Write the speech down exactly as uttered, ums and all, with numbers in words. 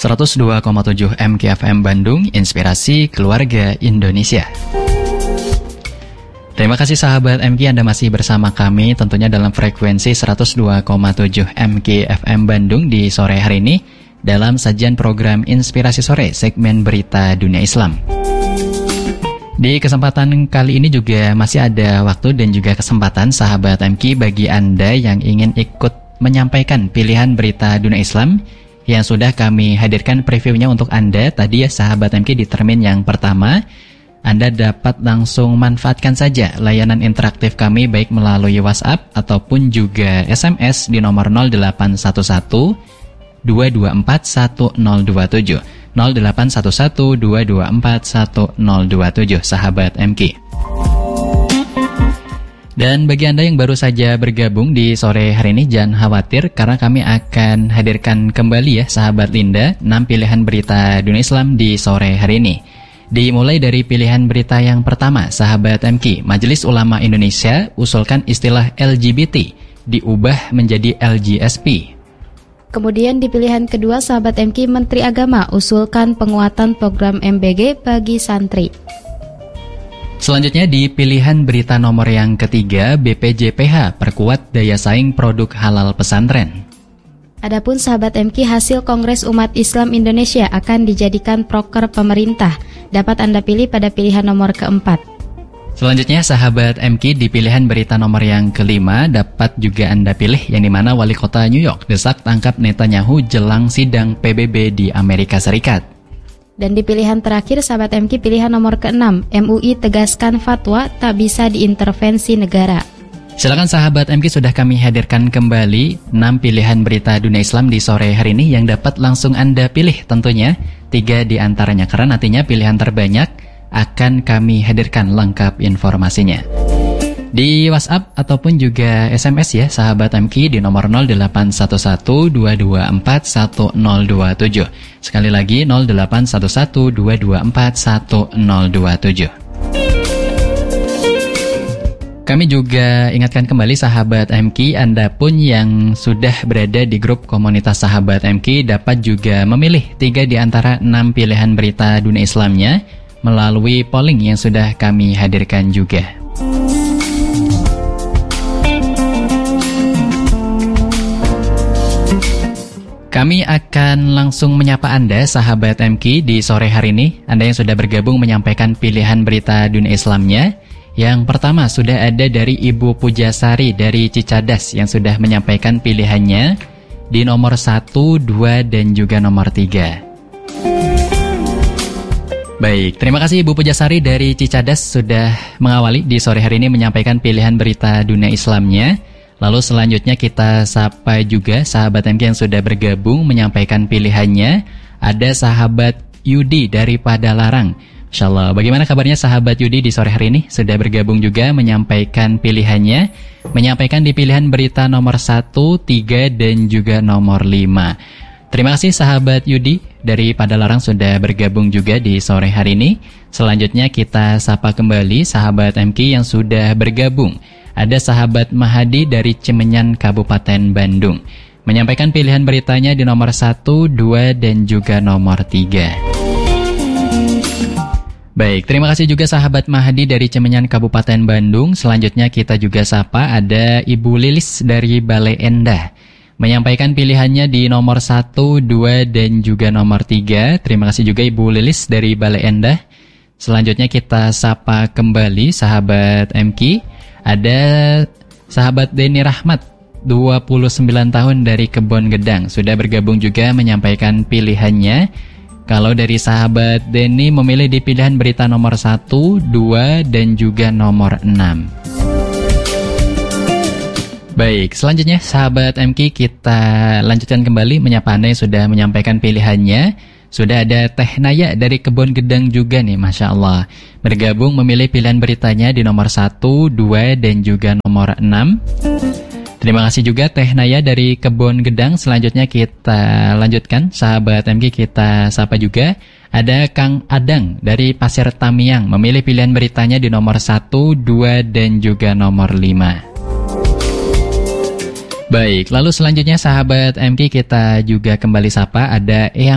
seratus dua koma tujuh M K F M Bandung, Inspirasi Keluarga Indonesia. Terima kasih sahabat M K, Anda masih bersama kami tentunya dalam frekuensi seratus dua koma tujuh M K F M Bandung di sore hari ini dalam sajian program Inspirasi Sore, segmen Berita Dunia Islam. Di kesempatan kali ini juga masih ada waktu dan juga kesempatan sahabat M K bagi Anda yang ingin ikut menyampaikan pilihan berita dunia Islam yang sudah kami hadirkan previewnya untuk Anda tadi ya sahabat M K di termin yang pertama. Anda dapat langsung manfaatkan saja layanan interaktif kami baik melalui WhatsApp ataupun juga S M S di nomor nol delapan satu satu dua dua empat satu nol dua tujuh nol delapan satu satu dua dua empat satu nol dua tujuh sahabat M K. Dan bagi Anda yang baru saja bergabung di sore hari ini, jangan khawatir karena kami akan hadirkan kembali ya sahabat Linda enam pilihan berita dunia Islam di sore hari ini. Dimulai dari pilihan berita yang pertama, sahabat M K, Majelis Ulama Indonesia usulkan istilah L G B T diubah menjadi L G S P. Kemudian di pilihan kedua, sahabat M K, Menteri Agama usulkan penguatan program M B G bagi santri. Selanjutnya di pilihan berita nomor yang ketiga, B P J P H perkuat daya saing produk halal pesantren. Adapun sahabat M K, hasil Kongres Umat Islam Indonesia akan dijadikan proker pemerintah. Dapat Anda pilih pada pilihan nomor keempat. Selanjutnya sahabat M K, di pilihan berita nomor yang kelima dapat juga Anda pilih yang dimana Wali Kota New York desak tangkap Netanyahu jelang sidang P B B di Amerika Serikat. Dan di pilihan terakhir sahabat M K, pilihan nomor keenam, M U I tegaskan fatwa tak bisa diintervensi negara. Silakan sahabat M K, sudah kami hadirkan kembali enam pilihan berita dunia Islam di sore hari ini yang dapat langsung Anda pilih tentunya tiga di antaranya karena nantinya pilihan terbanyak akan kami hadirkan lengkap informasinya. Di WhatsApp ataupun juga S M S ya sahabat M K di nomor nol delapan satu satu dua dua empat satu nol dua tujuh. Sekali lagi nol delapan satu satu dua dua empat satu nol dua tujuh. Kami juga ingatkan kembali sahabat M K, Anda pun yang sudah berada di grup komunitas sahabat M K dapat juga memilih tiga di antara enam pilihan berita dunia Islamnya melalui polling yang sudah kami hadirkan juga. Kami akan langsung menyapa Anda, sahabat M K, di sore hari ini. Anda yang sudah bergabung menyampaikan pilihan berita dunia Islamnya. Yang pertama sudah ada dari Ibu Pujasari dari Cicadas yang sudah menyampaikan pilihannya di nomor satu, dua, dan juga nomor tiga. Baik, terima kasih Ibu Pujasari dari Cicadas sudah mengawali di sore hari ini menyampaikan pilihan berita dunia Islamnya. Lalu selanjutnya kita sapa juga sahabat M K yang sudah bergabung menyampaikan pilihannya. Ada sahabat Yudi dari Padalarang. Masya Allah, bagaimana kabarnya sahabat Yudi di sore hari ini? Sudah bergabung juga menyampaikan pilihannya. Menyampaikan di pilihan berita nomor satu, tiga, dan juga nomor lima. Terima kasih sahabat Yudi dari Padalarang sudah bergabung juga di sore hari ini. Selanjutnya kita sapa kembali sahabat M K yang sudah bergabung. Ada sahabat Mahadi dari Cimenyan, Kabupaten Bandung. Menyampaikan pilihan beritanya di nomor satu, dua, dan juga nomor tiga. Baik, terima kasih juga sahabat Mahadi dari Cimenyan, Kabupaten Bandung. Selanjutnya kita juga sapa ada Ibu Lilis dari Bale Endah. Menyampaikan pilihannya di nomor satu, dua, dan juga nomor tiga. Terima kasih juga Ibu Lilis dari Bale Endah. Selanjutnya kita sapa kembali sahabat M K. Ada sahabat Deni Rahmat, dua puluh sembilan tahun dari Kebon Gedang. Sudah bergabung juga menyampaikan pilihannya. Kalau dari sahabat Deni memilih di pilihan berita nomor satu, dua, dan juga nomor enam. Baik, selanjutnya sahabat M K kita lanjutkan kembali menyapa Anda yang sudah menyampaikan pilihannya. Sudah ada Teh Naya dari Kebon Gedang juga nih, Masya Allah. Bergabung memilih pilihan beritanya di nomor satu, dua, dan juga nomor enam. Terima kasih juga Teh Naya dari Kebon Gedang. Selanjutnya kita lanjutkan, sahabat M K kita sapa juga. Ada Kang Adang dari Pasir Tamiang, memilih pilihan beritanya di nomor satu, dua, dan juga nomor lima. Baik, lalu selanjutnya sahabat M K kita juga kembali sapa. Ada Eyang